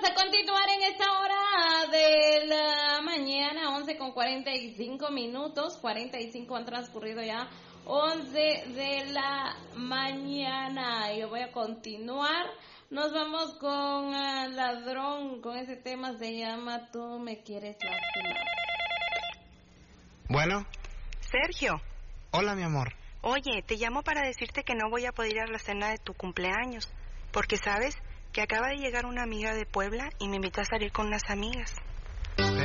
vamos a continuar en esta hora de la mañana, 11:45, 45 han transcurrido ya, 11 de la mañana. Yo voy a continuar. Nos vamos con Ladrón, con ese tema se llama Tú me quieres lastimar. Bueno. Sergio. Hola, mi amor. Oye, te llamo para decirte que no voy a poder ir a la cena de tu cumpleaños, porque sabes que acaba de llegar una amiga de Puebla y me invitó a salir con unas amigas.